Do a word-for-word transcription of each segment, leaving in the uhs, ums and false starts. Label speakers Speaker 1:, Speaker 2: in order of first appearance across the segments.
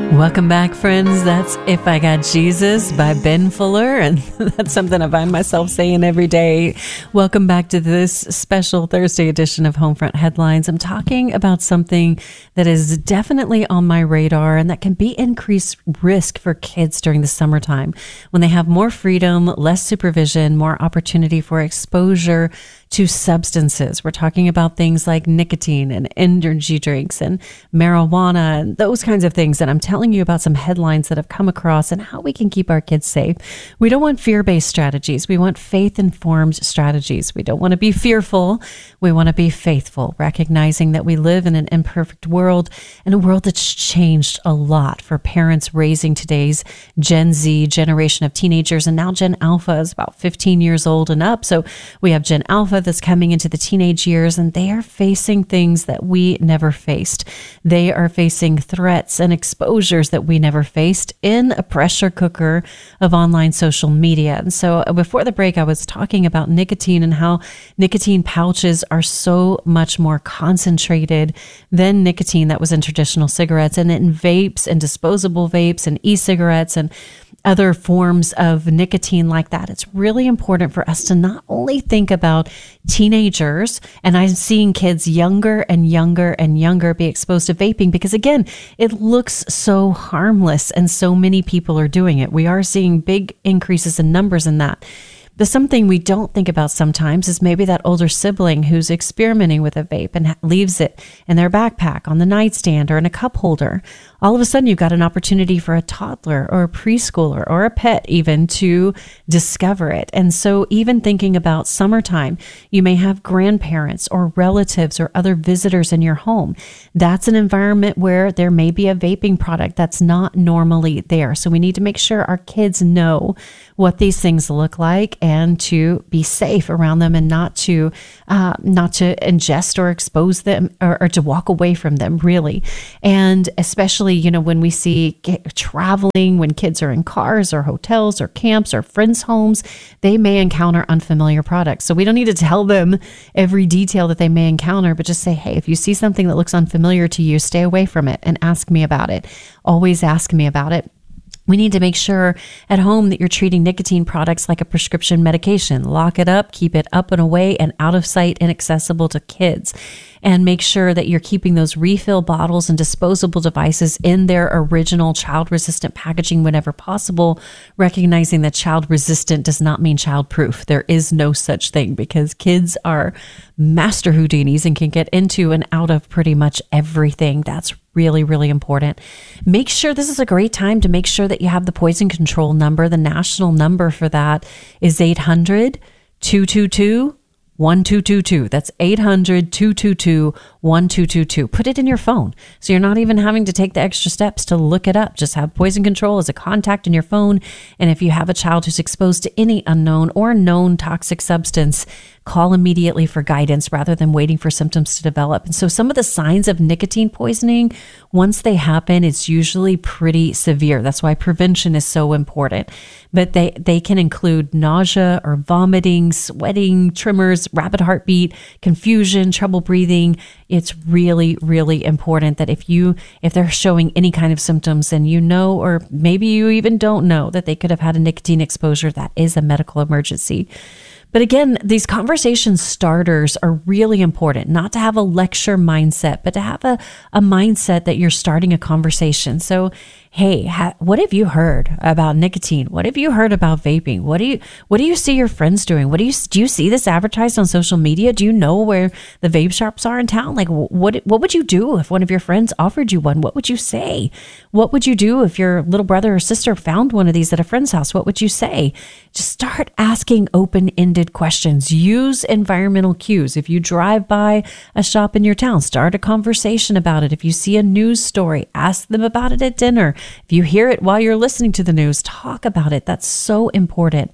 Speaker 1: Welcome back, friends. That's If I Got Jesus by Ben Fuller, and that's something I find myself saying every day. Welcome back to this special Thursday edition of Homefront Headlines. I'm talking about something that is definitely on my radar and that can be increased risk for kids during the summertime when they have more freedom, less supervision, more opportunity for exposure to substances. We're talking about things like nicotine and energy drinks and marijuana and those kinds of things. And I'm telling you about some headlines that I've come across and how we can keep our kids safe. We don't want fear-based strategies. We want faith-informed strategies. We don't want to be fearful. We want to be faithful, recognizing that we live in an imperfect world and a world that's changed a lot for parents raising today's Gen Z generation of teenagers. And now Gen Alpha is about fifteen years old and up. So we have Gen Alpha that's coming into the teenage years, and they are facing things that we never faced. They are facing threats and exposures that we never faced in a pressure cooker of online social media. And so before the break, I was talking about nicotine and how nicotine pouches are so much more concentrated than nicotine that was in traditional cigarettes, and in vapes and disposable vapes and e-cigarettes and other forms of nicotine like that. It's really important for us to not only think about teenagers, and I'm seeing kids younger and younger and younger be exposed to vaping because, again, it looks so harmless and so many people are doing it. We are seeing big increases in numbers in that. But something we don't think about sometimes is maybe that older sibling who's experimenting with a vape and leaves it in their backpack, on the nightstand, or in a cup holder. All of a sudden, you've got an opportunity for a toddler or a preschooler or a pet even to discover it. And so even thinking about summertime, you may have grandparents or relatives or other visitors in your home. That's an environment where there may be a vaping product that's not normally there. So we need to make sure our kids know what these things look like and to be safe around them and not to uh, not to ingest or expose them or, or to walk away from them, really. And especially, you know, when we see traveling, when kids are in cars or hotels or camps or friends' homes, they may encounter unfamiliar products. So we don't need to tell them every detail that they may encounter, but just say, hey, if you see something that looks unfamiliar to you, stay away from it and ask me about it. Always ask me about it. We need to make sure at home that you're treating nicotine products like a prescription medication. Lock it up, keep it up and away and out of sight and accessible to kids. And make sure that you're keeping those refill bottles and disposable devices in their original child-resistant packaging whenever possible, recognizing that child-resistant does not mean child-proof. There is no such thing because kids are master Houdinis and can get into and out of pretty much everything. That's really, really important. Make sure this is a great time to make sure that you have the poison control number. The national number for that is eight hundred, two two two, one two two two. That's eight hundred, two two two, one two two two. Put it in your phone. So you're not even having to take the extra steps to look it up. Just have poison control as a contact in your phone. And if you have a child who's exposed to any unknown or known toxic substance, call immediately for guidance rather than waiting for symptoms to develop. And so some of the signs of nicotine poisoning, once they happen, it's usually pretty severe. That's why prevention is so important. But they, they can include nausea or vomiting, sweating, tremors, rapid heartbeat, confusion, trouble breathing. It's really, really important that if you, if they're showing any kind of symptoms and you know, or maybe you even don't know that they could have had a nicotine exposure, that is a medical emergency. But again, these conversation starters are really important, not to have a lecture mindset, but to have a, a mindset that you're starting a conversation. So, hey, ha, what have you heard about nicotine? What have you heard about vaping? What do you what do you see your friends doing? What do you do you see this advertised on social media? Do you know where the vape shops are in town? Like, what what would you do if one of your friends offered you one? What would you say? What would you do if your little brother or sister found one of these at a friend's house? What would you say? Just start asking open-ended questions. Use environmental cues. If you drive by a shop in your town, start a conversation about it. If you see a news story, ask them about it at dinner. If you hear it while you're listening to the news, talk about it. That's so important.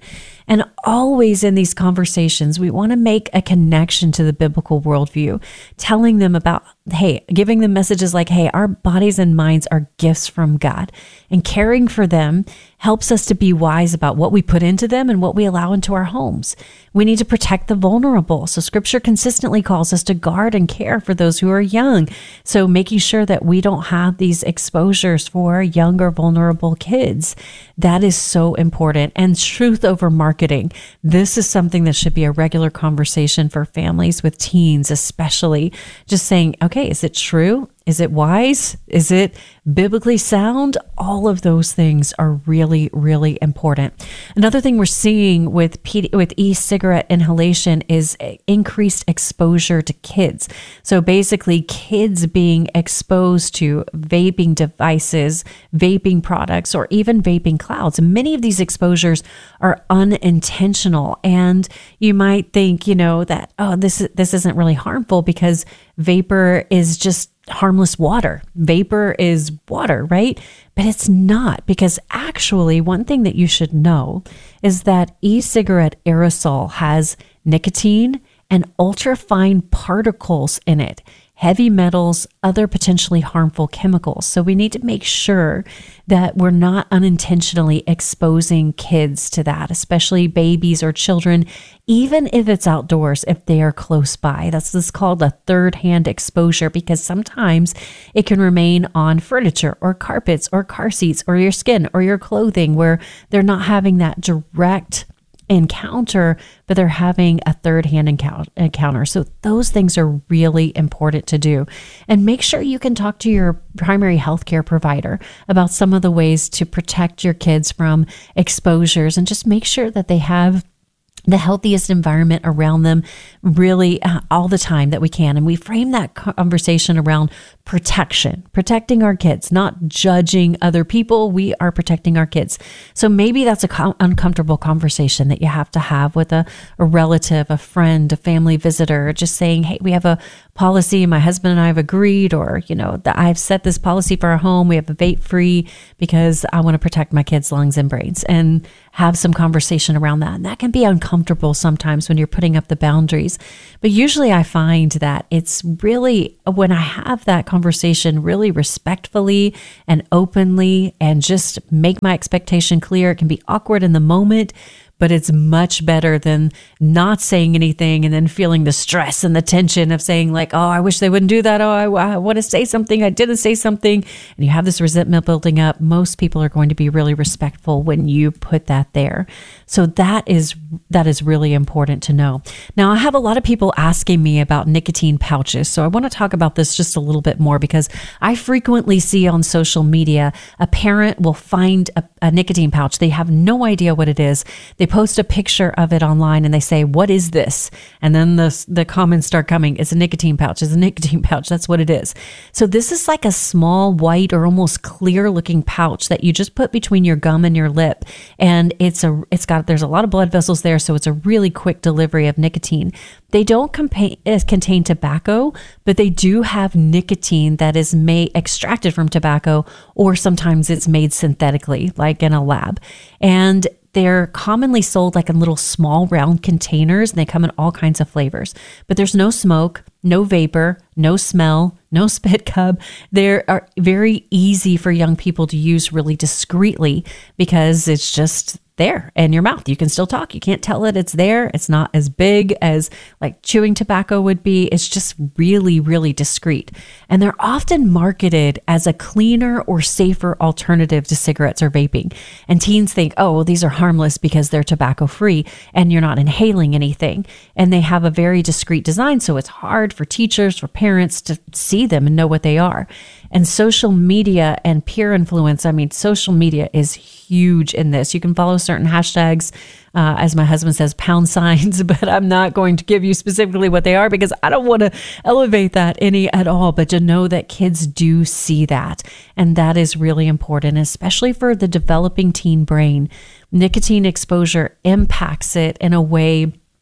Speaker 1: And always in these conversations, we want to make a connection to the biblical worldview, telling them about, hey, giving them messages like, hey, our bodies and minds are gifts from God, and caring for them helps us to be wise about what we put into them and what we allow into our homes. We need to protect the vulnerable. So scripture consistently calls us to guard and care for those who are young. So making sure that we don't have these exposures for young or vulnerable kids, that is so important. And truth over marketing. This is something that should be a regular conversation for families with teens, especially just saying, okay, is it true? Is it wise? Is it biblically sound? All of those things are really, really important. Another thing we're seeing with P- with e-cigarette inhalation is increased exposure to kids. So basically, kids being exposed to vaping devices, vaping products, or even vaping clouds. Many of these exposures are unintentional, and you might think, you know, that oh, this this isn't really harmful because vapor is just harmless water. Vapor is water, right? But it's not, because actually one thing that you should know is that e-cigarette aerosol has nicotine and ultra-fine particles in it, heavy metals, other potentially harmful chemicals. So we need to make sure that we're not unintentionally exposing kids to that, especially babies or children, even if it's outdoors, if they are close by. That's this called a third-hand exposure, because sometimes it can remain on furniture or carpets or car seats or your skin or your clothing, where they're not having that direct encounter, but they're having a third-hand encounter. So those things are really important to do. And make sure you can talk to your primary healthcare provider about some of the ways to protect your kids from exposures, and just make sure that they have the healthiest environment around them really uh, all the time that we can. And we frame that conversation around protection, protecting our kids, not judging other people. We are protecting our kids. So maybe that's a co- uncomfortable conversation that you have to have with a, a relative, a friend, a family visitor, just saying, hey, we have a policy, my husband and I have agreed, or, you know, that I've set this policy for our home. We have a vape free because I want to protect my kids' lungs and brains, and have some conversation around that. And that can be uncomfortable sometimes when you're putting up the boundaries. But usually I find that it's really, when I have that conversation really respectfully and openly, and just make my expectation clear, it can be awkward in the moment, but it's much better than not saying anything and then feeling the stress and the tension of saying like, oh, I wish they wouldn't do that. Oh, I, I want to say something. I didn't say something. And you have this resentment building up. Most people are going to be really respectful when you put that there. So that is that is really important to know. Now, I have a lot of people asking me about nicotine pouches. So I want to talk about this just a little bit more, because I frequently see on social media, a parent will find a, a nicotine pouch. They have no idea what it is. They post a picture of it online and they say, what is this? And then the, the comments start coming. It's a nicotine pouch. It's a nicotine pouch. That's what it is. So this is like a small white or almost clear looking pouch that you just put between your gum and your lip. And it's a, it's got, there's a lot of blood vessels there. So it's a really quick delivery of nicotine. They don't contain, contain tobacco, but they do have nicotine that is made extracted from tobacco, or sometimes it's made synthetically, like in a lab. And they're commonly sold like in little small round containers, and they come in all kinds of flavors. But there's no smoke, no vapor, no smell, no spit cub. They are very easy for young people to use really discreetly, because it's just there in your mouth. You can still talk. You can't tell it it's there. It's not as big as like chewing tobacco would be. It's just really, really discreet. And they're often marketed as a cleaner or safer alternative to cigarettes or vaping. And teens think, oh, well, these are harmless because they're tobacco free and you're not inhaling anything. And they have a very discreet design. So it's hard for teachers, for parents to see them and know what they are. And social media and peer influence, I mean, social media is huge in this. You can follow certain hashtags, uh, as my husband says, pound signs, but I'm not going to give you specifically what they are, because I don't want to elevate that any at all, but to know that kids do see that. And that is really important, especially for the developing teen brain. Nicotine exposure impacts it in a way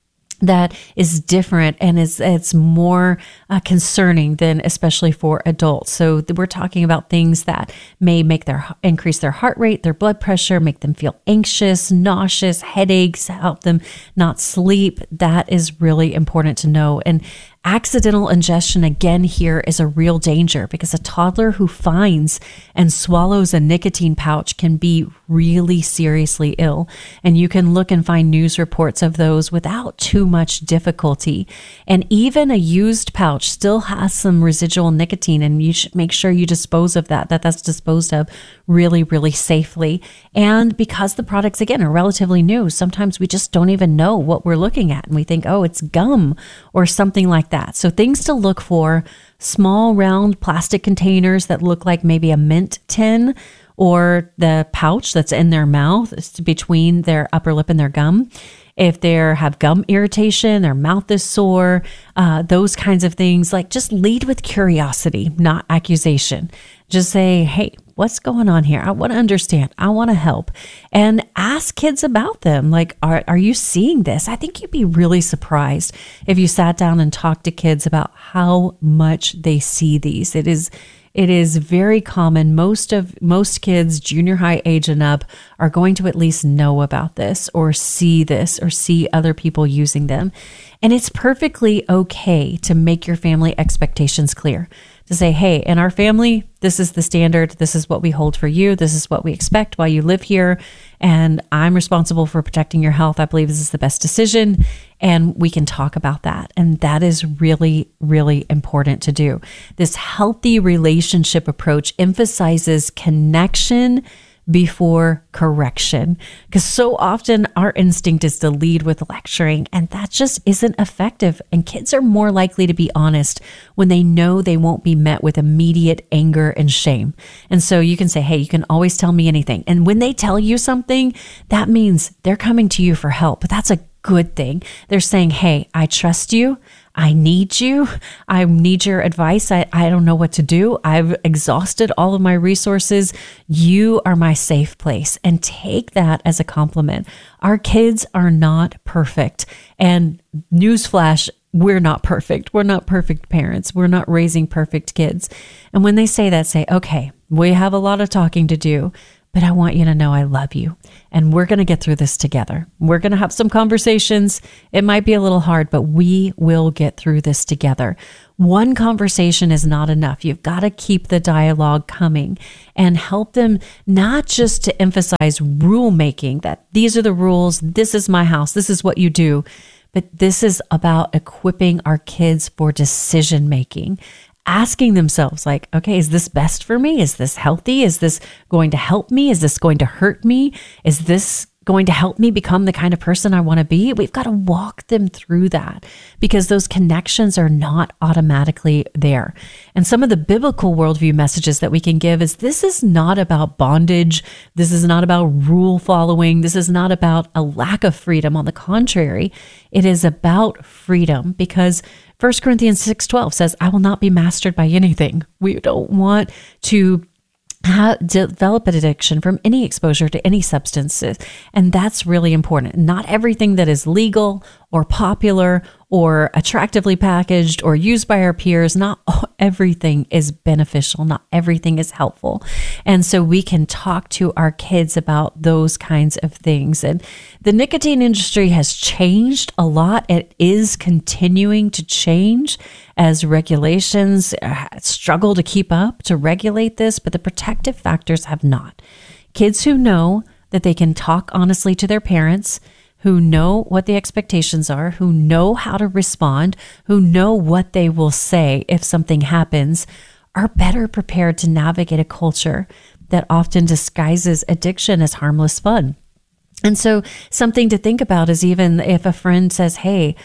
Speaker 1: that is different and is it's more uh, concerning than especially for adults. So th- we're talking about things that may make their increase their heart rate, their blood pressure, make them feel anxious, nauseous, headaches, help them not sleep. That is really important to know. And accidental ingestion, again, here is a real danger because a toddler who finds and swallows a nicotine pouch can be really seriously ill. And you can look and find news reports of those without too much difficulty. And even a used pouch still has some residual nicotine, and you should make sure you dispose of that, that that's disposed of really, really safely. And because the products, again, are relatively new, sometimes we just don't even know what we're looking at. And we think, oh, it's gum or something like that. That. So things to look for: small round plastic containers that look like maybe a mint tin, or the pouch that's in their mouth between their upper lip and their gum. If they have gum irritation, their mouth is sore, uh, those kinds of things, like just lead with curiosity, not accusation. Just say, hey, what's going on here? I want to understand. I want to help. And ask kids about them. Like, are, are you seeing this? I think you'd be really surprised if you sat down and talked to kids about how much they see these. It is It is very common. Most of most kids, junior high age and up, are going to at least know about this or see this or see other people using them. And it's perfectly okay to make your family expectations clear. To say, hey, in our family, this is the standard. This is what we hold for you. This is what we expect while you live here. And I'm responsible for protecting your health. I believe this is the best decision. And we can talk about that. And that is really, really important to do. This healthy relationship approach emphasizes connection before correction, because so often our instinct is to lead with lecturing, and that just isn't effective. And kids are more likely to be honest when they know they won't be met with immediate anger and shame. And so you can say, hey, you can always tell me anything. And when they tell you something, that means they're coming to you for help. But that's a good thing. They're saying, hey, I trust you. I need you. I need your advice. I, I don't know what to do. I've exhausted all of my resources. You are my safe place. And take that as a compliment. Our kids are not perfect. And newsflash, we're not perfect. We're not perfect parents. We're not raising perfect kids. And when they say that, say, okay, we have a lot of talking to do, but I want you to know I love you, and we're going to get through this together. We're going to have some conversations. It might be a little hard, but we will get through this together. One conversation is not enough. You've got to keep the dialogue coming and help them, not just to emphasize rule making, that these are the rules, this is my house, this is what you do, but this is about equipping our kids for decision making. Asking themselves, like, okay, is this best for me? Is this healthy? Is this going to help me? Is this going to hurt me? Is this going to help me become the kind of person I want to be? We've got to walk them through that, because those connections are not automatically there. And some of the biblical worldview messages that we can give is, this is not about bondage. This is not about rule following. This is not about a lack of freedom. On the contrary, it is about freedom, because First Corinthians six twelve says, I will not be mastered by anything. We don't want to have, develop an addiction from any exposure to any substances. And that's really important. Not everything that is legal or popular or attractively packaged or used by our peers, not everything is beneficial. Not everything is helpful. And so we can talk to our kids about those kinds of things. And the nicotine industry has changed a lot. It is continuing to change as regulations struggle to keep up to regulate this, but the protective factors have not. Kids who know that they can talk honestly to their parents, who know what the expectations are, who know how to respond, who know what they will say if something happens, are better prepared to navigate a culture that often disguises addiction as harmless fun. And so something to think about is, even if a friend says, hey,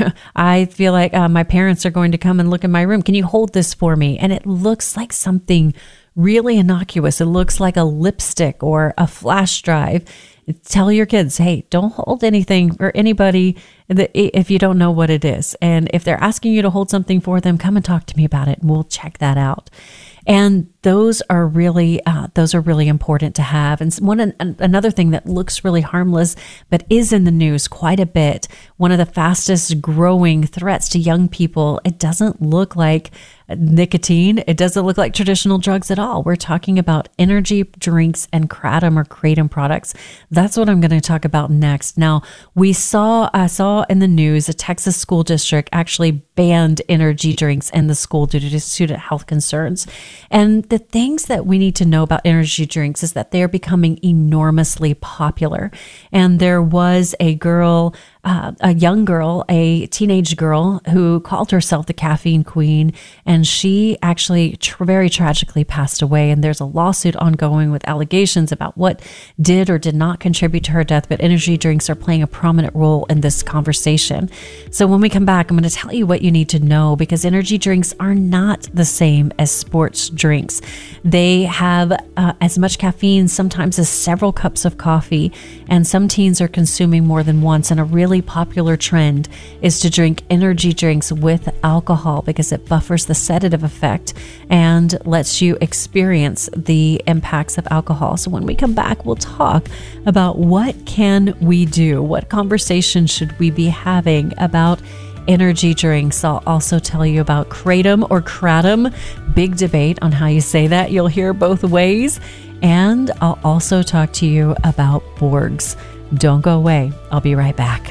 Speaker 1: I feel like uh, my parents are going to come and look in my room. Can you hold this for me? And it looks like something really innocuous. It looks like a lipstick or a flash drive. Tell your kids, hey, don't hold anything or anybody if you don't know what it is. And if they're asking you to hold something for them, come and talk to me about it and we'll check that out. And those are really, uh, those are really important to have. And one an, another thing that looks really harmless, but is in the news quite a bit, one of the fastest growing threats to young people, it doesn't look like nicotine. It doesn't look like traditional drugs at all. We're talking about energy drinks and kratom or kratom products. That's what I'm going to talk about next. Now, we saw, I saw in the news, a Texas school district actually banned energy drinks in the school due to student health concerns. And the things that we need to know about energy drinks is that they're becoming enormously popular. And there was a girl, Uh, a young girl, a teenage girl who called herself the Caffeine Queen, and she actually tr- very tragically passed away. And there's a lawsuit ongoing with allegations about what did or did not contribute to her death, but energy drinks are playing a prominent role in this conversation. So when we come back, I'm going to tell you what you need to know, because energy drinks are not the same as sports drinks. They have uh, as much caffeine, sometimes as several cups of coffee, and some teens are consuming more than once. And a really popular trend is to drink energy drinks with alcohol because it buffers the sedative effect and lets you experience the impacts of alcohol. So when we come back, we'll talk about what can we do? What conversation should we be having about energy drinks? I'll also tell you about kratom or kratom. Big debate on how you say that. You'll hear both ways. And I'll also talk to you about Borgs. Don't go away. I'll be right back.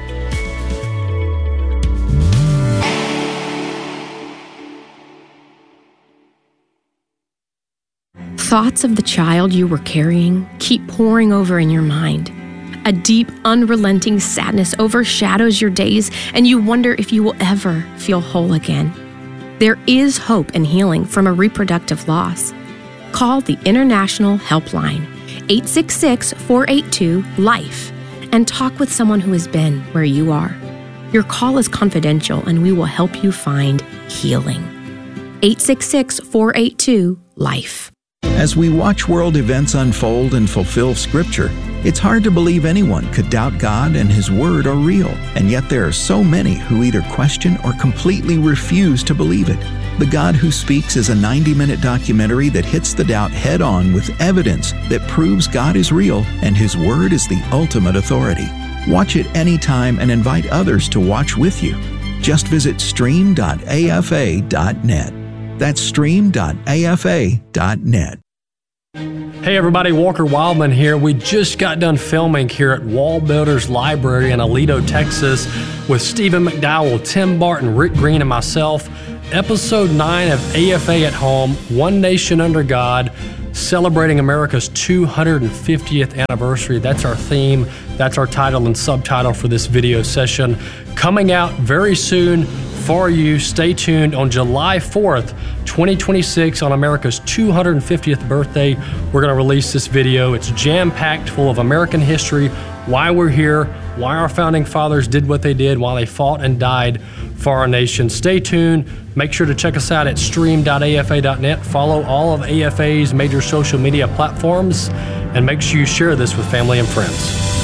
Speaker 2: Thoughts of the child you were carrying keep pouring over in your mind. A deep, unrelenting sadness overshadows your days, and you wonder if you will ever feel whole again. There is hope and healing from a reproductive loss. Call the International Helpline, eight six six, four eight two, LIFE, and talk with someone who has been where you are. Your call is confidential, and we will help you find healing. eight six six, four eight two, LIFE.
Speaker 3: As we watch world events unfold and fulfill Scripture, it's hard to believe anyone could doubt God and His Word are real, and yet there are so many who either question or completely refuse to believe it. The God Who Speaks is a ninety-minute documentary that hits the doubt head-on with evidence that proves God is real and His Word is the ultimate authority. Watch it anytime and invite others to watch with you. Just visit stream dot a f a dot net. That's stream dot a f a dot net.
Speaker 4: Hey everybody, Walker Wildman here. We just got done filming here at Wall Builders Library in Aledo, Texas with Stephen McDowell, Tim Barton, Rick Green, and myself. Episode nine of A F A at Home, One Nation Under God, celebrating America's two hundred fiftieth anniversary. That's our theme. That's our title and subtitle for this video session. Coming out very soon for you. Stay tuned. On July fourth, twenty twenty-six, on America's two hundred fiftieth birthday, we're going to release this video. It's jam-packed full of American history, why we're here, why our founding fathers did what they did, why they fought and died for our nation. Stay tuned. Make sure to check us out at stream dot a f a dot net. Follow all of A F A's major social media platforms, and make sure you share this with family and friends.